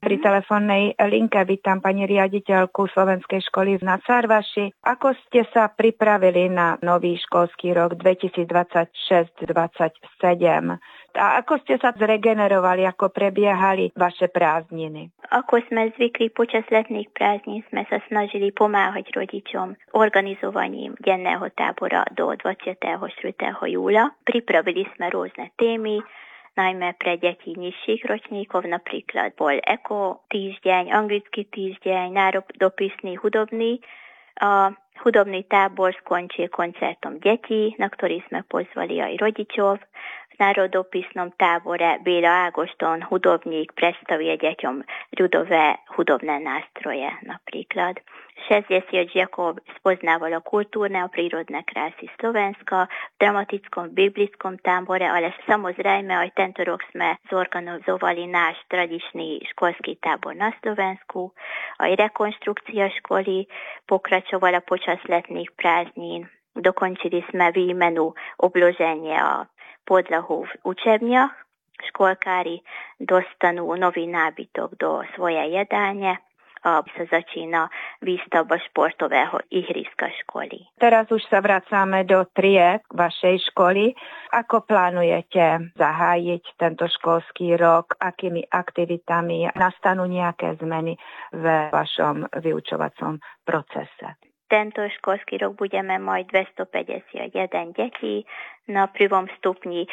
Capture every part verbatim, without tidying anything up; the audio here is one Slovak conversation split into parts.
Pri telefónnej linke vítam pani riaditeľku Slovenskej školy na Sarvaši. Ako ste sa pripravili na nový školský rok dvetisícdvadsaťšesť dvadsaťsedem? A ako ste sa zregenerovali, ako prebiehali vaše prázdniny? Ako sme zvykli počas letných prázdnin, sme sa snažili pomáhať rodičom organizovaním denného tábora do dvadsiateho štvrtého júla. Pripravili sme rôzne témy, najmä pre deti nižších ročníkov, napríklad bol eko týždeň, anglický týždeň, národopisný, hudobný. A hudobný tábor skončil koncertom detí, na ktorý sme pozvali aj rodičov. V národopisnom tábore Béla Ágoston, hudobník, predstavuje deťom ľudové hudobné nástroje napríklad. šesťdesiat žiakov spoznávalo kultúrne a prírodné krásy Slovenska v dramatickom biblickom tábore, ale samozrejme aj tento rok sme zorganizovali náš tradičný školský tábor na Slovensku. Aj rekonštrukcia školy pokračovala počas letných prázdnin. Dokončili sme výmenu obloženia podlahu v učebniach. Školkári dostanú nový nábytok do svojej jedálne a sa začína výstavba športového ihriska školy. Teraz už sa vracame do tried vašej školy. Ako plánujete zahájiť tento školský rok? Akými aktivitami nastanú nejaké zmeny v vašom vyučovacom procese? Tento školský rok budeme mať dvestopäťdesiatjeden detí, na prvom stupni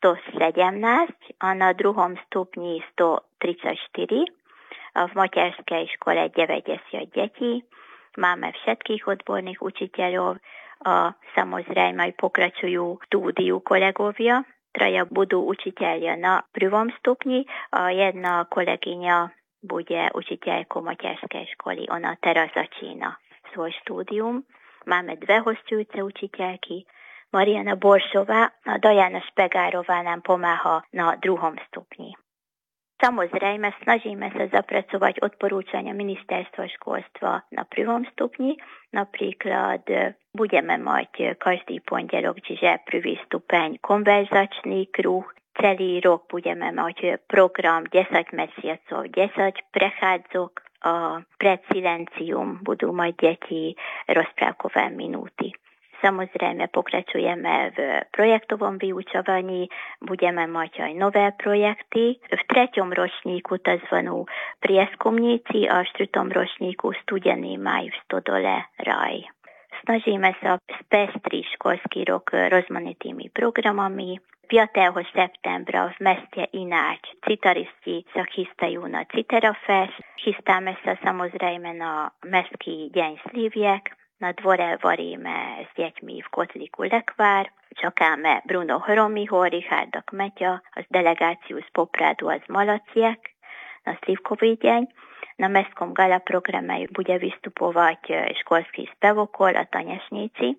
stosedemnásť a na druhom stupni stotridsaťštyri. A v materskej škole deväťdesiat detí. Máme všetkých odborných učiteľov a samozrejme aj pokračujú štúdiu kolegovia. Traja budú učiteľia na prvom stupni a jedna kolegyňa bude učiteľkou materskej školy. Ona teraz začína svoj štúdium. Máme dve hostujúce učiteľky. Mariana Boršová a Dajana Špegárová nám pomáha na druhom stupni. Samozrejme, snažíme sa zapracovať odporúčania ministerstva školstva na prvom stupni. Napríklad budeme mať každý pondelok, čiže prvý stupeň konverzačný kruh. Celý rok budeme mať program desať mesiacov, desať prechádzok a pred silencium budú mať deti rozprávkové minúty. Samozrejme, pokračujeme v projektovom vyučovaní, budeme mať aj nové projekty. V treťom ročníku tzv. Prieskumníci a v štvrtom ročníku Studený maj v Stodole Raj. Snažíme sa spestriť školský rok rozmanitými programami. piateho septembra v meste Ináč citaristi sa chystajú na Citarafest. Chystáme sa samozrejme na mestský deň sliviek. Na dvore varíme s deťmi v kotlíku lekvár. Čakáme Bruno Hromiho, Richarda Kmeťa, a z delegáciu z Popradu a z Malaciek na slivkový deň. Na mestskom gala programe bude vystupovať školský spevokol a tanečníci.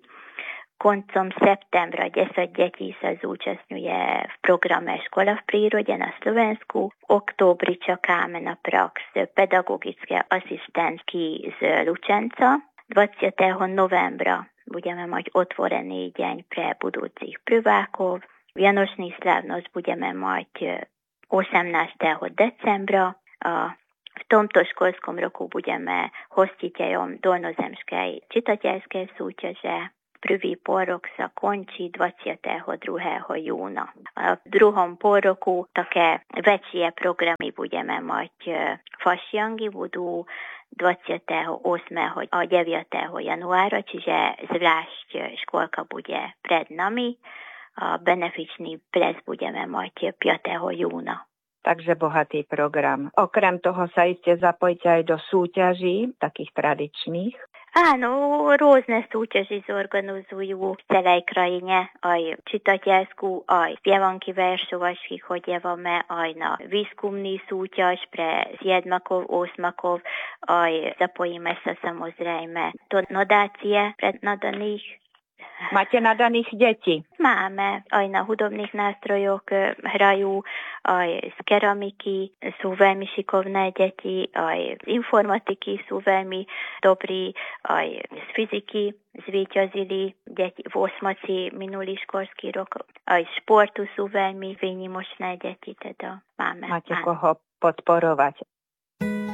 Koncom septembra desať detí sa zúčastňuje v programe Škola v prírode na Slovensku. V októbri čakáme na prax pedagogické asistentky z Lučenca. dvadsiateho novembra budeme mať otvorený deň pre budúcich prvákov. Vianočný slávnosť budeme mať osemnásteho decembra a v tomto školskom roku budeme hostiteľom Dolnozemskej čitateľskej súťaže. Prvý pôrok sa končí dvadsiateho druhého júna. A v druhom pôroku také väčšie programy budeme mať. Fasiangy budú dvadsiateho ôsmeho a deviateho januára, čiže zvlášť škôlka bude pred nami. A benefičný ples budeme mať piateho júna. Takže bohatý program. Okrem toho sa iste zapojíte aj do súťaží, takých tradičných. Áno, rôzne súťaži zorganizujú v celej krajine, aj čitateľskú, aj spievanky veršovačky chodievame, aj na výskumný súťaž pre siedmakov, osmakov, aj zapojíme sa samozrejme do nadácie pred nadaných. Máte nadaných detí? Máme. Aj na hudobných nástrojoch hrajú, aj z keramiky sú veľmi šikovné deti, aj z informatiky sú veľmi dobrí, aj z fyziky zvíťazili deti v osmaci minulý školský rok. Aj z športu sú veľmi výnimočné deti, teda máme. Máte máme. koho podporovať.